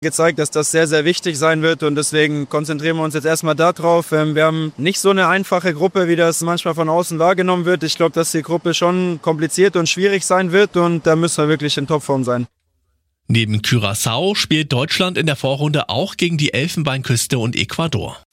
gezeigt, dass das sehr, sehr wichtig sein wird und deswegen konzentrieren wir uns jetzt erstmal darauf. Wir haben nicht so eine einfache Gruppe, wie das manchmal von außen wahrgenommen wird. Ich glaube, dass die Gruppe schon kompliziert und schwierig sein wird und da müssen wir wirklich in Topform sein. Neben Curaçao spielt Deutschland in der Vorrunde auch gegen die Elfenbeinküste und Ecuador.